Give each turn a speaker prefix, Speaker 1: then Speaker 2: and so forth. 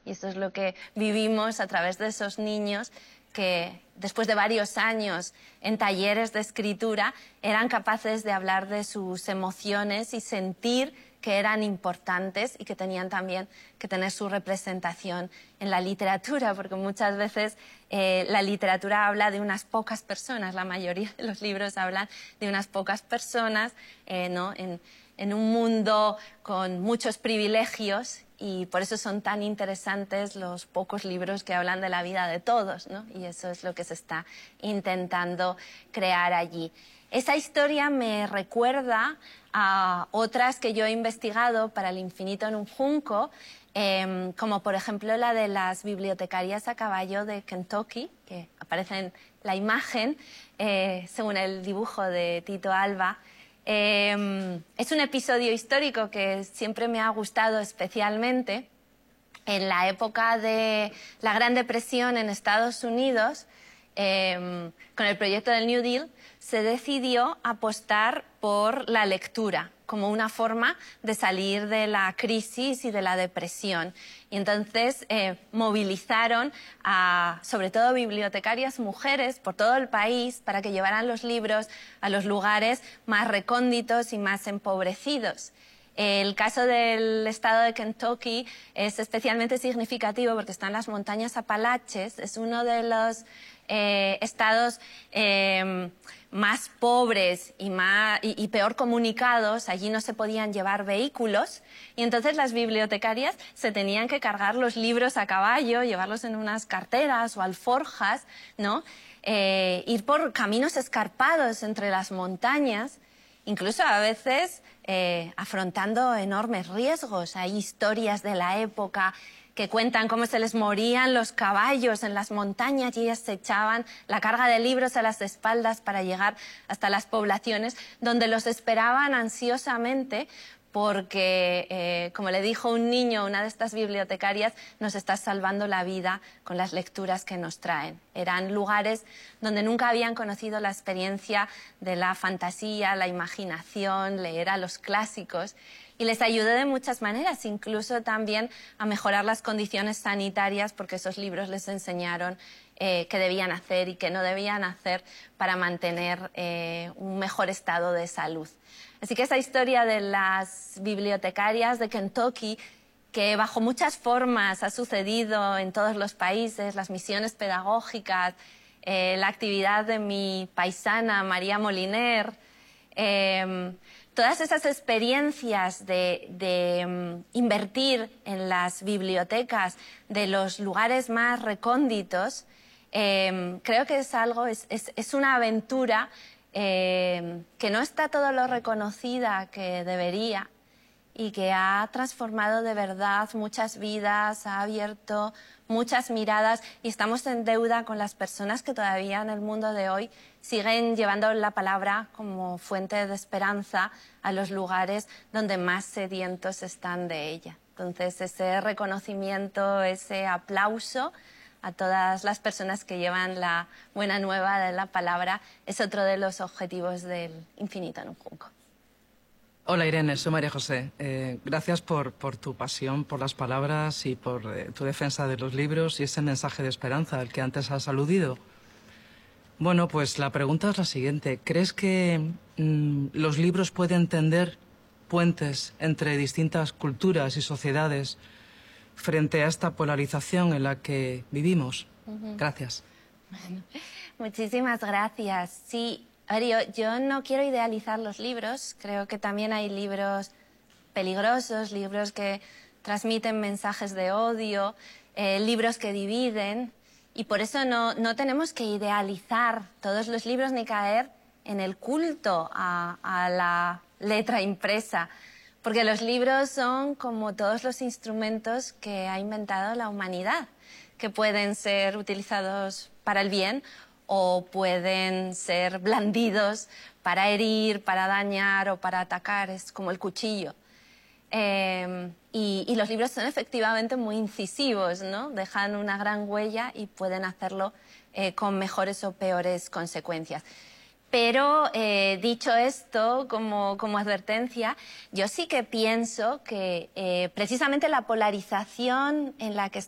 Speaker 1: Y eso es lo que vivimos a través de esos niños que, después de varios años en talleres de escritura, eran capaces de hablar de sus emociones y sentir que eran importantes y que tenían también que tener su representación en la literatura, porque muchas veces la literatura habla de unas pocas personas, la mayoría de los libros hablan de unas pocas personas, ¿no? en un mundo con muchos privilegios, y por eso son tan interesantes los pocos libros que hablan de la vida de todos, ¿no? Y eso es lo que se está intentando crear allí. Esa historia me recuerda a otras que yo he investigado para El infinito en un junco, como por ejemplo la de las bibliotecarias a caballo de Kentucky, que aparece en la imagen, según el dibujo de Tito Alba. Es un episodio histórico que siempre me ha gustado especialmente. En la época de la Gran Depresión en Estados Unidos, con el proyecto del New Deal, se decidió apostar por la lectura como una forma de salir de la crisis y de la depresión. Y entonces movilizaron a, sobre todo, bibliotecarias mujeres por todo el país para que llevaran los libros a los lugares más recónditos y más empobrecidos. El caso del estado de Kentucky es especialmente significativo porque está en las montañas Apalaches. Es uno de los estados más pobres y peor comunicados. Allí no se podían llevar vehículos y entonces las bibliotecarias se tenían que cargar los libros a caballo, llevarlos en unas carteras o alforjas, ¿no? Ir por caminos escarpados entre las montañas, incluso a veces afrontando enormes riesgos. Hay historias de la época que cuentan cómo se les morían los caballos en las montañas y ellas se echaban la carga de libros a las espaldas para llegar hasta las poblaciones donde los esperaban ansiosamente porque, como le dijo un niño a una de estas bibliotecarias, nos estás salvando la vida con las lecturas que nos traen. Eran lugares donde nunca habían conocido la experiencia de la fantasía, la imaginación, leer a los clásicos. Y les ayudó de muchas maneras, incluso también a mejorar las condiciones sanitarias, porque esos libros les enseñaron qué debían hacer y qué no debían hacer para mantener un mejor estado de salud. Así que esa historia de las bibliotecarias de Kentucky, que bajo muchas formas ha sucedido en todos los países, las misiones pedagógicas, la actividad de mi paisana María Moliner, todas esas experiencias de invertir en las bibliotecas de los lugares más recónditos, creo que es algo, es una aventura que no está todo lo reconocida que debería y que ha transformado de verdad muchas vidas, ha abierto muchas miradas y estamos en deuda con las personas que todavía en el mundo de hoy siguen llevando la palabra como fuente de esperanza a los lugares donde más sedientos están de ella. Entonces, ese reconocimiento, ese aplauso a todas las personas que llevan la buena nueva de la palabra es otro de los objetivos del infinito en un junco.
Speaker 2: Hola Irene, soy María José. Gracias por tu pasión, por las palabras y por tu defensa de los libros y ese mensaje de esperanza al que antes has aludido. Bueno, pues la pregunta es la siguiente. ¿Crees que los libros pueden tender puentes entre distintas culturas y sociedades frente a esta polarización en la que vivimos? Gracias.
Speaker 1: Bueno, muchísimas gracias. Sí, a ver, yo no quiero idealizar los libros. Creo que también hay libros peligrosos, libros que transmiten mensajes de odio, libros que dividen. Y por eso no tenemos que idealizar todos los libros ni caer en el culto a la letra impresa. Porque los libros son como todos los instrumentos que ha inventado la humanidad, que pueden ser utilizados para el bien o pueden ser blandidos para herir, para dañar o para atacar. Es como el cuchillo. Y los libros son efectivamente muy incisivos, ¿no? Dejan una gran huella y pueden hacerlo con mejores o peores consecuencias. Pero, dicho esto, como advertencia, yo sí que pienso que precisamente la polarización en la que